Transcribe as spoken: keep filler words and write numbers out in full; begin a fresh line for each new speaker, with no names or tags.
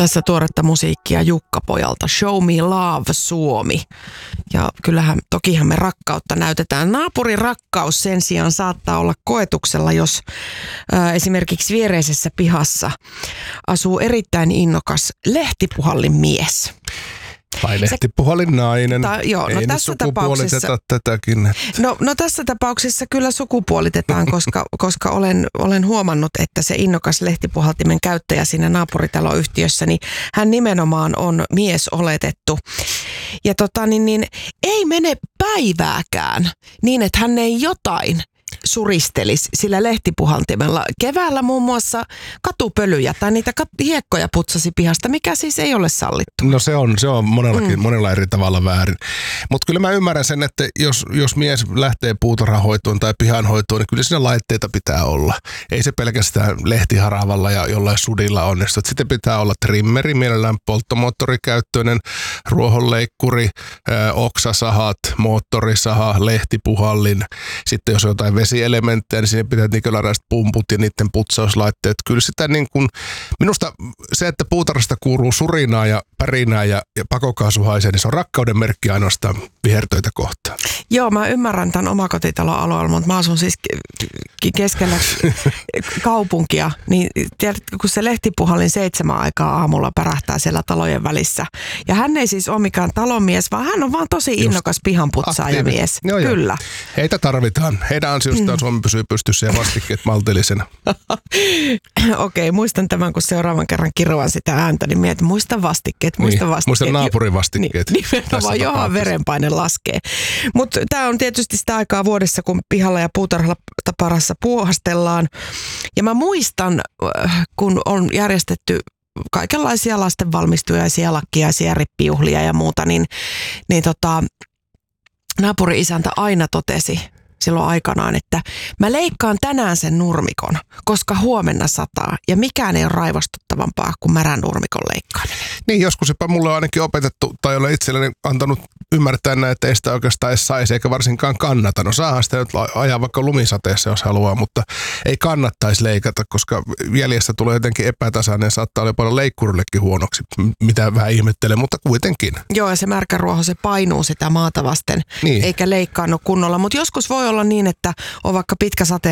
Tässä tuoretta musiikkia Jukka-pojalta. Show Me Love Suomi. Ja kyllähän, tokihan me rakkautta näytetään. Naapurin rakkaus sen sijaan saattaa olla koetuksella, jos ää, esimerkiksi viereisessä pihassa asuu erittäin innokas lehtipuhallin mies.
Tai lehtipuhallin nainen.
Ta, joo, no
ei
tässä
nyt sukupuoliteta tätäkin.
No, no tässä tapauksessa kyllä sukupuolitetaan, koska, koska olen, olen huomannut, että se innokas lehtipuhaltimen käyttäjä siinä naapuritaloyhtiössä, niin hän nimenomaan on mies oletettu. Ja tota niin, niin ei mene päivääkään niin, että hän ei jotain suristelisi sillä lehtipuhaltimella. Keväällä muun muassa katupölyjä tai niitä kat- hiekkoja putsasi pihasta, mikä siis ei ole sallittu.
No se on, se on monellakin, mm. monella eri tavalla väärin. Mutta kyllä mä ymmärrän sen, että jos, jos mies lähtee puutarhahoitoon tai pihanhoitoon, niin kyllä siinä laitteita pitää olla. Ei se pelkästään lehtiharavalla ja jollain sudilla onnistu. Sitten pitää olla trimmeri, mielellään polttomoottorikäyttöinen, ruohonleikkuri, ö, oksasahat, moottorisaha, lehtipuhallin. Sitten jos on jotain vesielementtejä, niin siinä pitää nikölaraiset pumput ja niiden putsauslaitteet. Kyllä sitä niin kuin, minusta se, että puutarhasta kuuluu surinaa ja pärinää ja, ja pakokaasuhaisee, niin se on rakkauden merkki ainoastaan vihertöitä kohtaan.
Joo, mä ymmärrän tämän omakotitalon alueella, mutta mä asun siis keskellä kaupunkia, niin tiedätkö, kun se lehtipuhallin seitsemän aikaa aamulla pärähtää siellä talojen välissä. Ja hän ei siis ole mikään talonmies, vaan hän on vaan tosi innokas pihanputsaajamies.
Joo, joo.
Kyllä.
Heitä tarvitaan. Heidän ansiostaan mm. Suomi pysyy pystyssä ja vastikkeet maltillisena.
Okei, okay, muistan tämän, kun seuraavan kerran kiroan sitä ääntä, niin mietin, muista vastikkeet, muista
niin,
vastikkeet.
Muista naapurin vastikkeet.
Niin, nimenomaan, johon verenpaine laskee. Mutta tämä on tietysti sitä aikaa vuodessa, kun pihalla ja puutarhaparassa puuhastellaan. Ja mä muistan, kun on järjestetty kaikenlaisia lastenvalmistujaisia, lakkiaisia, rippijuhlia ja muuta, niin, niin tota, naapuri-isäntä aina totesi silloin aikanaan, että mä leikkaan tänään sen nurmikon, koska huomenna sataa ja mikään ei ole raivostuttavampaa kuin märän nurmikon leikkaaminen.
Niin, joskus jopa mulle on ainakin opetettu tai olen itselleni antanut ymmärtää näin, että ei sitä oikeastaan edes saisi eikä varsinkaan kannata. No saahan sitä nyt ajaa vaikka lumisateessa, jos haluaa, mutta ei kannattaisi leikata, koska jäljestä tulee jotenkin epätasainen ja saattaa olla paljon leikkurillekin huonoksi, mitä vähän ihmettelen, mutta kuitenkin.
Joo, ja se märkäruoho, se painuu sitä maata vasten, niin. Eikä leikkaannut kunnolla, mutta joskus voi olla niin, että on vaikka pitkä sate